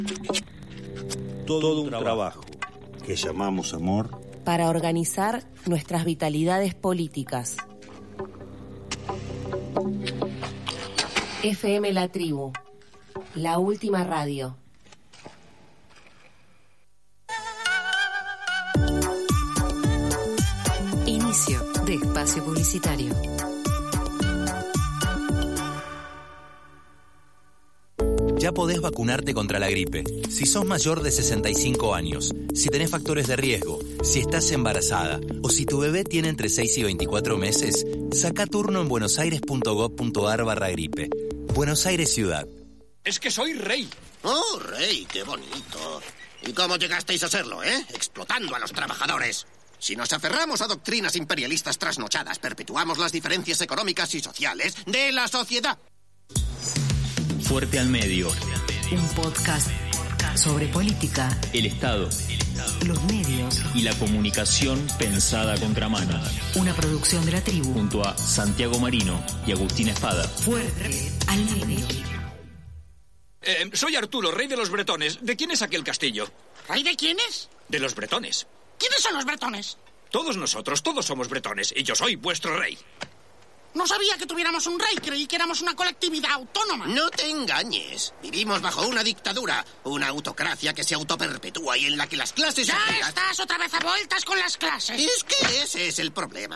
Todo un trabajo que llamamos amor para organizar nuestras vitalidades políticas. FM La Tribu, la última radio. Inicio de espacio publicitario. Ya podés vacunarte contra la gripe. Si sos mayor de 65 años, si tenés factores de riesgo, si estás embarazada o si tu bebé tiene entre 6 y 24 meses, saca turno en buenosaires.gov.ar/gripe. Buenos Aires Ciudad. Es que soy rey. Oh, rey, qué bonito. ¿Y cómo llegasteis a serlo, Explotando a los trabajadores. Si nos aferramos a doctrinas imperialistas trasnochadas, perpetuamos las diferencias económicas y sociales de la sociedad. Fuerte al medio. Un podcast sobre política, El Estado, los medios y la comunicación pensada a contramano. Una producción de La Tribu. Junto a Santiago Marino y Agustín Espada. Fuerte al medio. Soy Arturo, rey de los bretones. ¿De quién es aquel castillo? ¿Rey de quiénes? De los bretones. ¿Quiénes son los bretones? Todos nosotros, todos somos bretones, y yo soy vuestro rey. No sabía que tuviéramos un rey, creí que éramos una colectividad autónoma. No te engañes. Vivimos bajo una dictadura, una autocracia que se autoperpetúa y en la que las clases... ¡Ya obreras... estás otra vez a vueltas con las clases! Es que ese es el problema.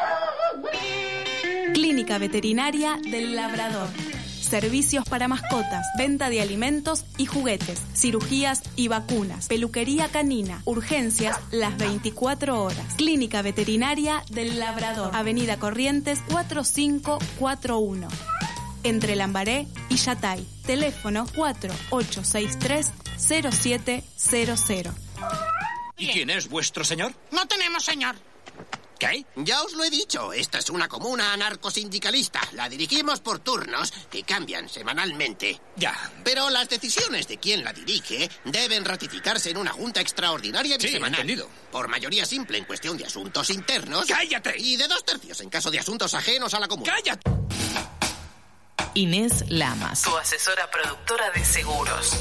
Clínica Veterinaria del Labrador. Servicios para mascotas, venta de alimentos y juguetes, cirugías y vacunas, peluquería canina, urgencias las 24 horas. Clínica Veterinaria del Labrador, Avenida Corrientes 4541. Entre Lambaré y Yatay. Teléfono 4863-0700. ¿Y quién es vuestro señor? No tenemos señor. ¿Qué? Ya os lo he dicho, esta es una comuna anarcosindicalista. La dirigimos por turnos que cambian semanalmente. Ya. Pero las decisiones de quien la dirige deben ratificarse en una junta extraordinaria bisemanal. Entendido. Por mayoría simple en cuestión de asuntos internos. ¡Cállate! Y de 2/3 en caso de asuntos ajenos a la comuna. ¡Cállate! Inés Lamas, tu asesora productora de seguros.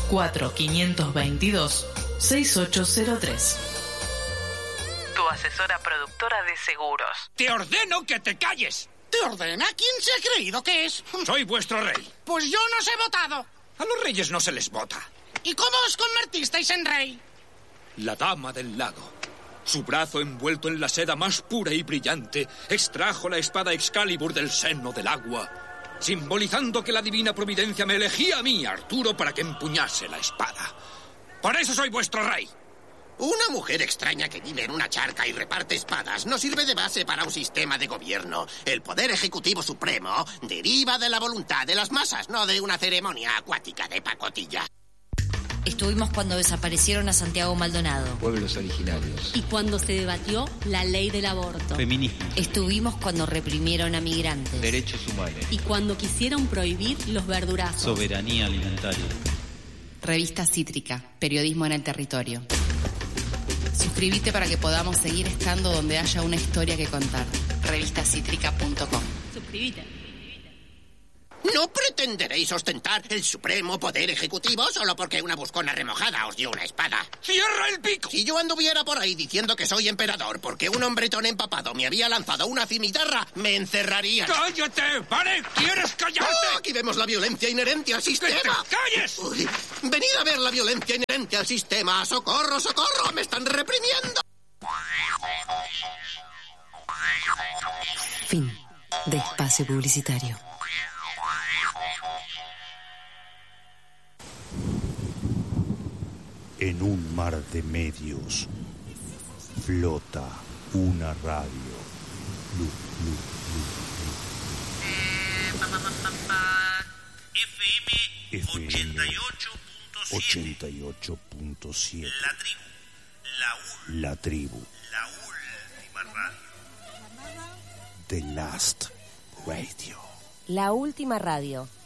4522-6803. Tu asesora productora de seguros. ¡Te ordeno que te calles! ¿Te ordena? ¿Quién se ha creído que es? Soy vuestro rey. Pues yo no os he votado. A los reyes no se les vota. ¿Y cómo os convertisteis en rey? La dama del lago, su brazo envuelto en la seda más pura y brillante, extrajo la espada Excalibur del seno del agua, simbolizando que la divina providencia me elegía a mí, Arturo, para que empuñase la espada. Por eso soy vuestro rey. Una mujer extraña que vive en una charca y reparte espadas no sirve de base para un sistema de gobierno. El poder ejecutivo supremo deriva de la voluntad de las masas, no de una ceremonia acuática de pacotilla. Estuvimos cuando desaparecieron a Santiago Maldonado. Pueblos originarios. Y cuando se debatió la ley del aborto. Feminismo. Estuvimos cuando reprimieron a migrantes. Derechos humanos. Y cuando quisieron prohibir los verdurazos. Soberanía alimentaria. Revista Cítrica, periodismo en el territorio. Suscríbete para que podamos seguir estando donde haya una historia que contar. Revistacítrica.com. Suscríbete. No pretenderéis ostentar el supremo poder ejecutivo solo porque una buscona remojada os dio una espada. ¡Cierra el pico! Si yo anduviera por ahí diciendo que soy emperador porque un hombretón empapado me había lanzado una cimitarra, me encerrarían. ¡Cállate! ¡Vale! ¿Quieres callarte? ¡Oh! Aquí vemos la violencia inherente al sistema. ¡Que te calles! Uy, venid a ver la violencia inherente al sistema. ¡Socorro, socorro! ¡Me están reprimiendo! Fin de espacio publicitario. En un mar de medios flota una radio. FM 88.7. La tribu. La última radio. The Last Radio. La última radio.